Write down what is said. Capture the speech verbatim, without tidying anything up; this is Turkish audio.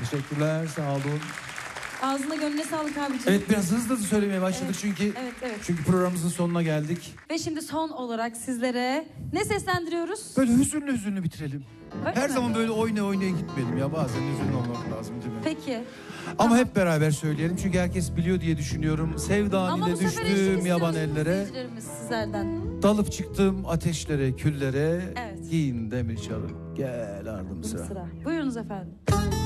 Teşekkürler, sağ olun. Ağzına gönlüne sağlık abicim. Evet, biraz hızlı hızlı söylemeye başladık Evet, çünkü evet, evet. çünkü programımızın sonuna geldik. Ve şimdi son olarak sizlere ne seslendiriyoruz? Böyle hüzünlü hüzünlü bitirelim. Öyle Her mi? zaman böyle oynaya oynaya gitmeyelim ya, bazen hüzünlü olmak lazım değil mi? Peki. Ama Tamam. hep beraber söyleyelim çünkü herkes biliyor diye düşünüyorum. Sevdan Ama ile bu sefer düştüm eşlik yaban istiyoruz ellere. izleyicilerimiz sizlerden. Dalıp çıktım ateşlere, küllere. Evet. Giyin demir çalıp gel ardım sıra. Sıra. Buyurunuz efendim.